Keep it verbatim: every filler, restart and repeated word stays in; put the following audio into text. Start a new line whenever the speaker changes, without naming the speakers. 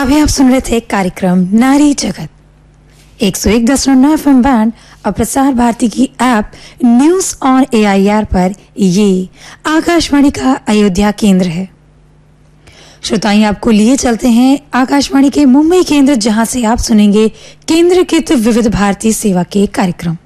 अभी आप सुन रहे थे कार्यक्रम नारी जगत एक सौ एक दशमलव नौ एफ एम बैंड और प्रसार भारती की app news on A I R पर। ये आकाशवाणी का अयोध्या केंद्र है। श्रोताएं, आपको लिए चलते हैं आकाशवाणी के मुंबई केंद्र, जहां से आप सुनेंगे केंद्रीकृत विविध भारती सेवा के कार्यक्रम।